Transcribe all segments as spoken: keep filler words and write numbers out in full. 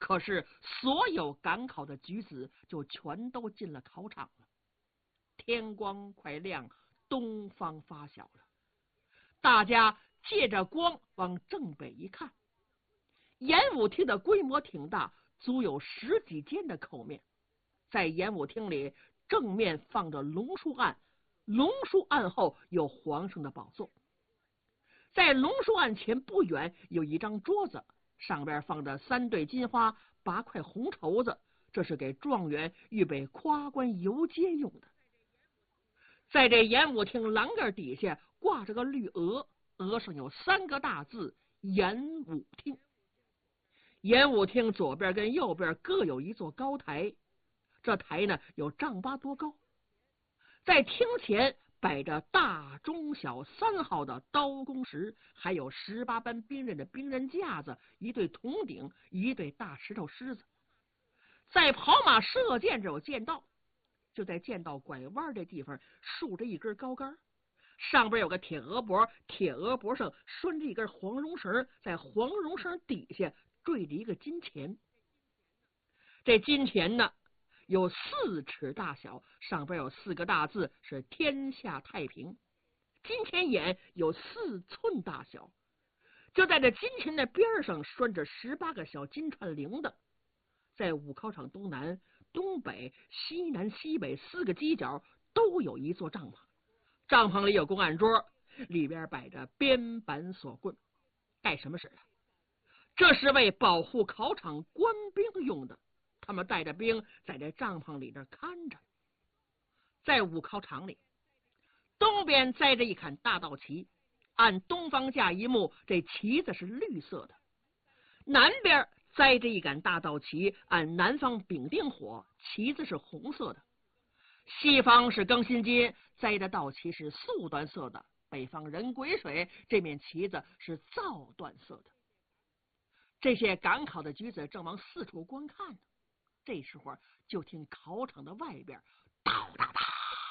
可是所有赶考的举子就全都进了考场了。天光快亮，东方发晓了，大家借着光往正北一看，演武厅的规模挺大，足有十几间的口面。在演武厅里，正面放着龙书案，龙书案后有皇上的宝座。在龙书案前不远有一张桌子，上边放着三对金花，八块红绸子，这是给状元预备夸官游街用的。在这演武厅栏杆底下挂着个绿额，额上有三个大字演武厅。演武厅左边跟右边各有一座高台，这台呢有丈八多高。在厅前摆着大中小三号的刀弓石，还有十八般兵刃的兵刃架子，一对铜鼎，一对大石头狮子。在跑马射箭这有箭道，就在箭道拐弯的地方竖着一根高杆，上边有个铁鹅脖，铁鹅脖上拴着一根黄绒绳，在黄绒绳底下坠着一个金钱。这金钱呢有四尺大小，上边有四个大字是天下太平。金钱眼有四寸大小，就在这金钱的边上拴着十八个小金串铃铛。在武考场东南、东北、西南、西北四个犄角都有一座帐篷，帐篷里有公案桌，里边摆着鞭板锁棍。干什么使的？这是为保护考场官兵用的，他们带着兵在这帐篷里这看着。在武考场里，东边栽着一杆大道旗，按东方架一目，这旗子是绿色的；南边栽着一杆大道旗，按南方丙丁火，旗子是红色的；西方是庚辛金，栽的道旗是素缎色的；北方壬癸水，这面旗子是皂缎色的。这些赶考的举子正往四处观看呢，这时候就听考场的外边哒哒哒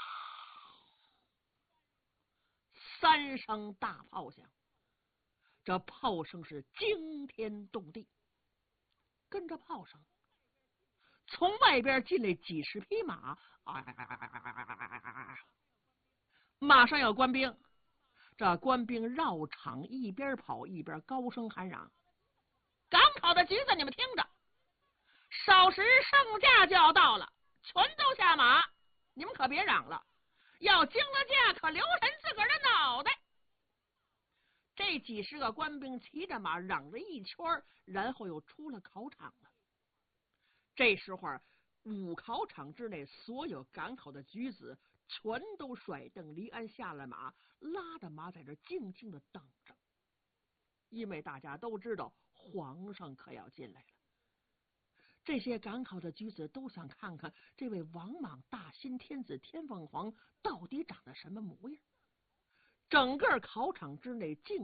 三声大炮响，这炮声是惊天动地。跟着炮声，从外边进来几十匹马，马上有官兵，这官兵绕场一边跑一边高声喊嚷：赶考的举子，你们听着，少时圣驾就要到了，全都下马，你们可别嚷了，要惊了驾可留神自个儿的脑袋。这几十个官兵骑着马嚷着一圈，然后又出了考场了。这时候武考场之内所有赶考的举子全都甩蹬离鞍下了马，拉着马在这静静的等着，因为大家都知道皇上可要进来了。这些赶考的举子都想看看这位王莽大新天子天凤凰到底长得什么模样。整个考场之内静